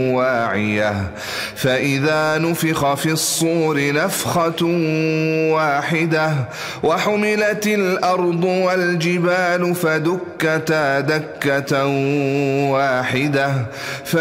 واعية فإذا نفخ في الصور نفخة واحدة وحملت الأرض والجبال فدكتا دكة واحدة